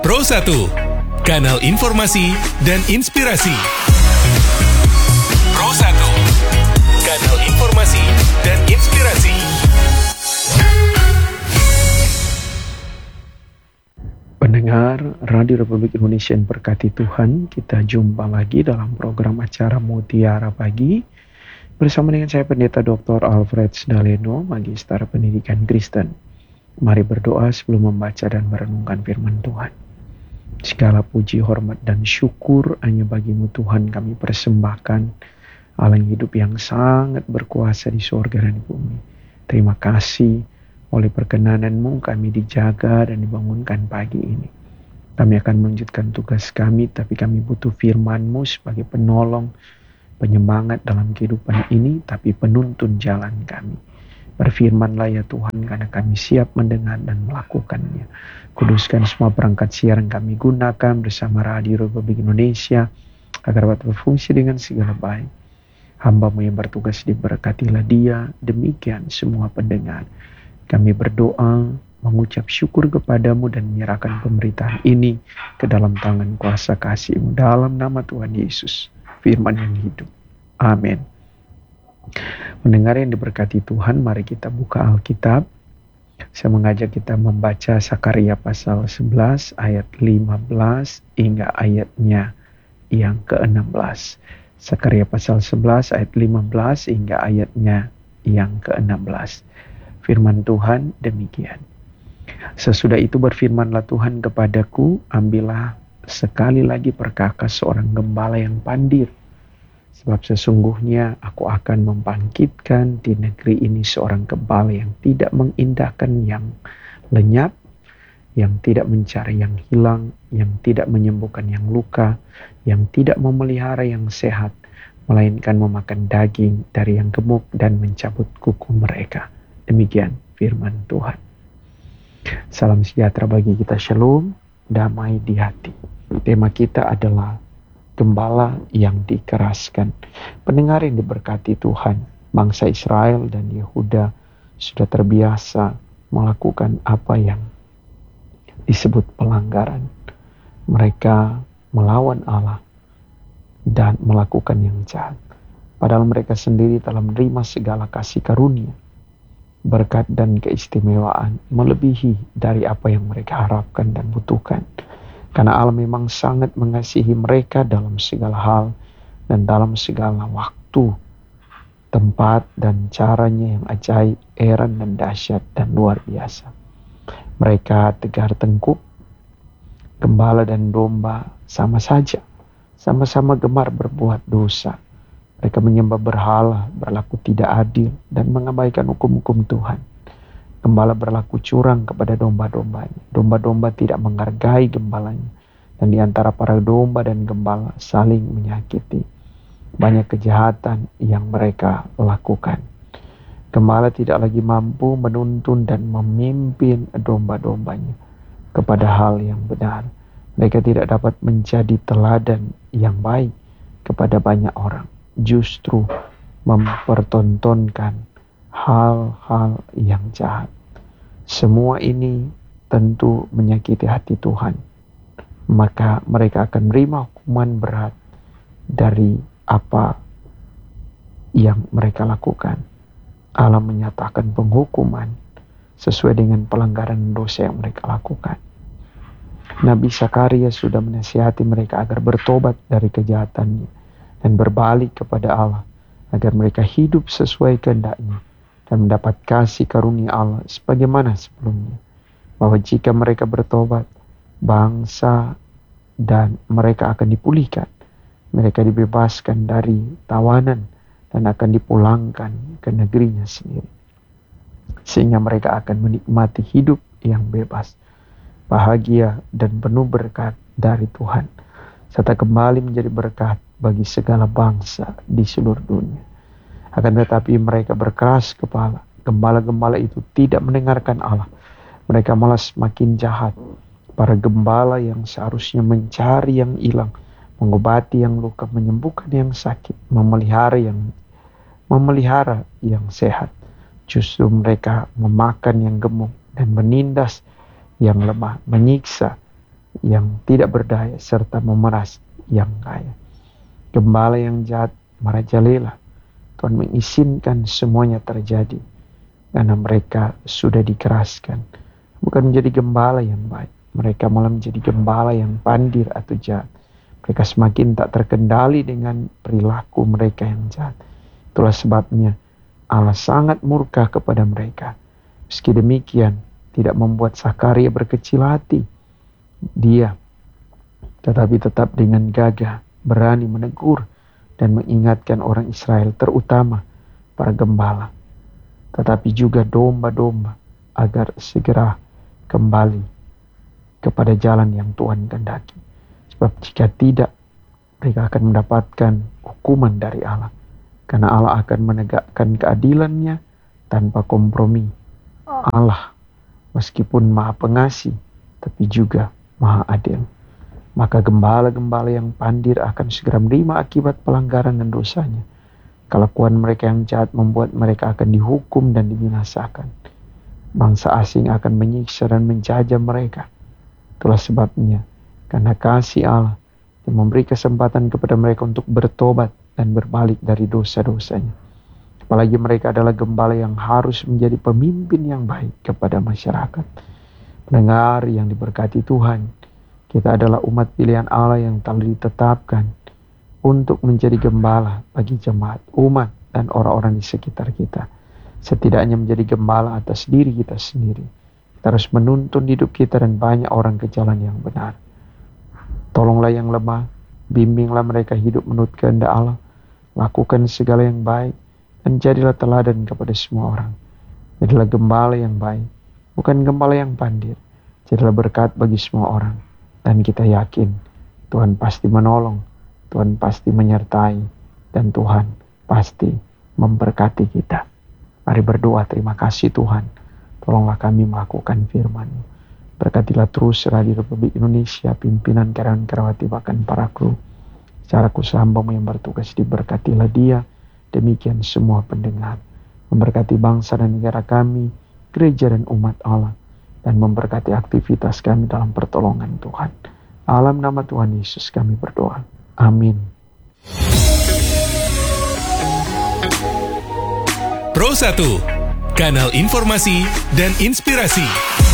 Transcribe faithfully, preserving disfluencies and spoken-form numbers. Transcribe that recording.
Pro satu, kanal informasi dan inspirasi. Pro satu, kanal informasi dan inspirasi. Pendengar Radio Republik Indonesia yang berkati Tuhan, kita jumpa lagi dalam program acara Mutiara Pagi bersama dengan saya Pendeta Doktor Alfred Sdaleno, Magister Pendidikan Kristen. Mari berdoa sebelum membaca dan merenungkan firman Tuhan. Segala puji, hormat, dan syukur hanya bagimu Tuhan kami persembahkan, Allah yang hidup yang sangat berkuasa di surga dan di bumi. Terima kasih oleh perkenanan-Mu kami dijaga dan dibangunkan pagi ini. Kami akan melanjutkan tugas kami, tapi kami butuh firman-Mu sebagai penolong, penyemangat dalam kehidupan ini, tapi penuntun jalan kami. Berfirmanlah ya Tuhan, karena kami siap mendengar dan melakukannya. Kuduskan semua perangkat siaran kami gunakan bersama Radio Republik Indonesia, agar dapat berfungsi dengan segala baik. Hamba-Mu yang bertugas diberkatilah dia, demikian semua pendengar. Kami berdoa, mengucap syukur kepadamu dan menyerahkan pemberitaan ini ke dalam tangan kuasa kasih-Mu dalam nama Tuhan Yesus, firman yang hidup. Amin. Mendengar yang diberkati Tuhan, mari kita buka Alkitab. Saya mengajak kita membaca Sakaria pasal sebelas ayat lima belas hingga ayatnya yang ke-enam belas. Sakaria pasal sebelas ayat lima belas hingga ayatnya yang ke-enam belas. Firman Tuhan demikian. Sesudah itu berfirmanlah Tuhan kepadaku, ambillah sekali lagi perkakas seorang gembala yang pandir. Sebab sesungguhnya aku akan membangkitkan di negeri ini seorang gembala yang tidak mengindahkan yang lenyap, yang tidak mencari yang hilang, yang tidak menyembuhkan yang luka, yang tidak memelihara yang sehat, melainkan memakan daging dari yang gemuk dan mencabut kuku mereka. Demikian firman Tuhan. Salam sejahtera bagi kita, shalom, damai di hati. Tema kita adalah gembala yang dikeraskan. Pendengar yang diberkati Tuhan, bangsa Israel dan Yehuda sudah terbiasa melakukan apa yang disebut pelanggaran. Mereka melawan Allah dan melakukan yang jahat. Padahal mereka sendiri telah menerima segala kasih karunia, berkat dan keistimewaan melebihi dari apa yang mereka harapkan dan butuhkan. Karena Allah memang sangat mengasihi mereka dalam segala hal dan dalam segala waktu, tempat dan caranya yang ajaib, heran dan dahsyat dan luar biasa. Mereka tegar tengkuk, gembala dan domba sama saja, sama-sama gemar berbuat dosa. Mereka menyembah berhala, berlaku tidak adil, dan mengabaikan hukum-hukum Tuhan. Gembala berlaku curang kepada domba-dombanya. Domba-domba tidak menghargai gembalanya. Dan di antara para domba dan gembala saling menyakiti. Banyak kejahatan yang mereka lakukan. Gembala tidak lagi mampu menuntun dan memimpin domba-dombanya kepada hal yang benar. Mereka tidak dapat menjadi teladan yang baik kepada banyak orang. Justru mempertontonkan hal-hal yang jahat. Semua ini tentu menyakiti hati Tuhan. Maka mereka akan menerima hukuman berat dari apa yang mereka lakukan. Allah menyatakan penghukuman sesuai dengan pelanggaran dosa yang mereka lakukan. Nabi Sakaria sudah menasihati mereka agar bertobat dari kejahatannya dan berbalik kepada Allah, agar mereka hidup sesuai kehendak-Nya dan mendapat kasih karunia Allah sebagaimana sebelumnya. Bahwa jika mereka bertobat, bangsa dan mereka akan dipulihkan. Mereka dibebaskan dari tawanan dan akan dipulangkan ke negerinya sendiri. Sehingga mereka akan menikmati hidup yang bebas, bahagia dan penuh berkat dari Tuhan, serta kembali menjadi berkat bagi segala bangsa di seluruh dunia. Akan tetapi mereka berkeras kepala. Gembala-gembala itu tidak mendengarkan Allah. Mereka malah semakin jahat. Para gembala yang seharusnya mencari yang hilang, mengobati yang luka, menyembuhkan yang sakit, memelihara yang memelihara yang sehat, justru mereka memakan yang gemuk dan menindas yang lemah, menyiksa yang tidak berdaya serta memeras yang kaya. Gembala yang jahat merajalela. Tuhan mengizinkan semuanya terjadi karena mereka sudah dikeraskan. Bukan menjadi gembala yang baik, mereka malah menjadi gembala yang pandir atau jahat. Mereka semakin tak terkendali dengan perilaku mereka yang jahat. Itulah sebabnya Allah sangat murka kepada mereka. Meski demikian, tidak membuat Sakaria berkecil hati. Dia tetapi tetap dengan gagah berani menegur dan mengingatkan orang Israel, terutama para gembala, tetapi juga domba-domba, agar segera kembali kepada jalan yang Tuhan kehendaki. Sebab jika tidak, mereka akan mendapatkan hukuman dari Allah. Karena Allah akan menegakkan keadilannya tanpa kompromi. Allah meskipun Maha Pengasih, tapi juga Maha Adil. Maka gembala-gembala yang pandir akan segera menerima akibat pelanggaran dan dosanya. Kelakuan mereka yang jahat membuat mereka akan dihukum dan dibinasakan. Bangsa asing akan menyiksa dan menjajah mereka. Itulah sebabnya, karena kasih Allah yang memberi kesempatan kepada mereka untuk bertobat dan berbalik dari dosa-dosanya. Apalagi mereka adalah gembala yang harus menjadi pemimpin yang baik kepada masyarakat. Pendengar yang diberkati Tuhan, kita adalah umat pilihan Allah yang telah ditetapkan untuk menjadi gembala bagi jemaat, umat, dan orang-orang di sekitar kita. Setidaknya menjadi gembala atas diri kita sendiri. Kita harus menuntun hidup kita dan banyak orang ke jalan yang benar. Tolonglah yang lemah, bimbinglah mereka hidup menurut kehendak Allah. Lakukan segala yang baik, dan jadilah teladan kepada semua orang. Jadilah gembala yang baik, bukan gembala yang pandir. Jadilah berkat bagi semua orang. Dan kita yakin Tuhan pasti menolong, Tuhan pasti menyertai, dan Tuhan pasti memberkati kita. Mari berdoa. Terima kasih Tuhan, tolonglah kami melakukan firman-Mu. Berkatilah terus Radio Republik Indonesia, pimpinan karyawan karyawati bahkan para kru. Secara khusus hamba-Mu yang bertugas, diberkatilah dia, demikian semua pendengar. Memberkati bangsa dan negara kami, gereja dan umat Allah, dan memberkati aktivitas kami dalam pertolongan Tuhan. Dalam nama Tuhan Yesus kami berdoa. Amin. Pro satu, kanal informasi dan inspirasi.